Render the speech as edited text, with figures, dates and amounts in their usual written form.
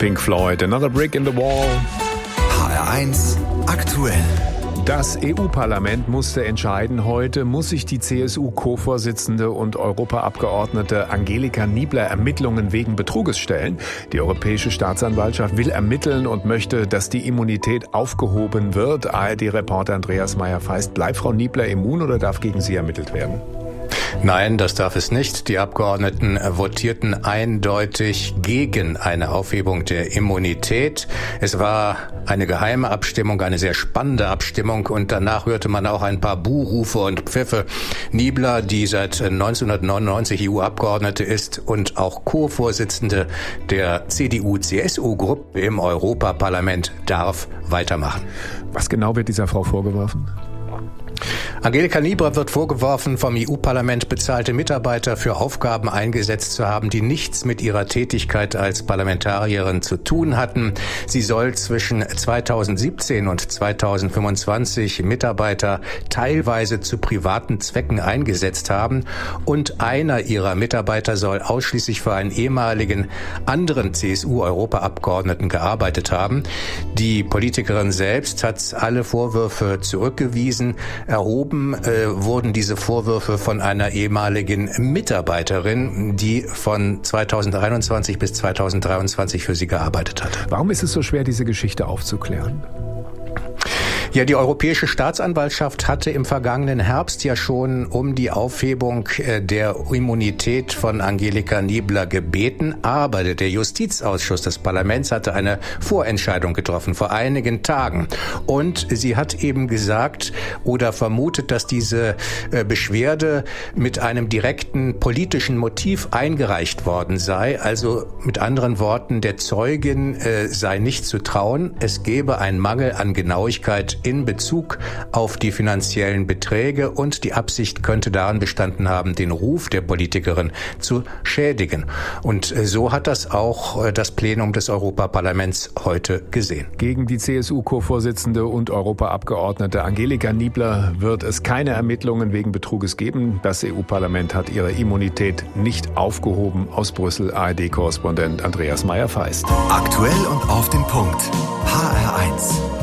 Pink Floyd, Another Brick in the Wall. HR1 aktuell. Das EU-Parlament musste entscheiden heute, muss sich die CSU-Co-Vorsitzende und Europaabgeordnete Angelika Niebler Ermittlungen wegen Betruges stellen. Die Europäische Staatsanwaltschaft will ermitteln und möchte, dass die Immunität aufgehoben wird. ARD-Reporter Andreas Meyer-Feist, bleibt Frau Niebler immun oder darf gegen sie ermittelt werden? Nein, das darf es nicht. Die Abgeordneten votierten eindeutig gegen eine Aufhebung der Immunität. Es war eine geheime Abstimmung, eine sehr spannende Abstimmung und danach hörte man auch ein paar Buhrufe und Pfiffe. Niebler, die seit 1999 EU-Abgeordnete ist und auch Co-Vorsitzende der CDU-CSU-Gruppe im Europaparlament, darf weitermachen. Was genau wird dieser Frau vorgeworfen? Angelika Niebler wird vorgeworfen, vom EU-Parlament bezahlte Mitarbeiter für Aufgaben eingesetzt zu haben, die nichts mit ihrer Tätigkeit als Parlamentarierin zu tun hatten. Sie soll zwischen 2017 und 2025 Mitarbeiter teilweise zu privaten Zwecken eingesetzt haben und einer ihrer Mitarbeiter soll ausschließlich für einen ehemaligen anderen CSU-Europaabgeordneten gearbeitet haben. Die Politikerin selbst hat alle Vorwürfe zurückgewiesen. Erhoben wurden diese Vorwürfe von einer ehemaligen Mitarbeiterin, die von 2021 bis 2023 für sie gearbeitet hat. Warum ist es so schwer, diese Geschichte aufzuklären? Ja, die Europäische Staatsanwaltschaft hatte im vergangenen Herbst ja schon um die Aufhebung der Immunität von Angelika Niebler gebeten, aber der Justizausschuss des Parlaments hatte eine Vorentscheidung getroffen vor einigen Tagen und sie hat eben gesagt oder vermutet, dass diese Beschwerde mit einem direkten politischen Motiv eingereicht worden sei, also mit anderen Worten, der Zeugin sei nicht zu trauen, es gebe einen Mangel an Genauigkeit in Bezug auf die finanziellen Beträge und die Absicht könnte darin bestanden haben, den Ruf der Politikerin zu schädigen. Und so hat das auch das Plenum des Europaparlaments heute gesehen. Gegen die CSU-Co-Vorsitzende und Europaabgeordnete Angelika Niebler wird es keine Ermittlungen wegen Betruges geben. Das EU-Parlament hat ihre Immunität nicht aufgehoben. Aus Brüssel ARD-Korrespondent Andreas Meyer-Feist. Aktuell und auf den Punkt. HR1.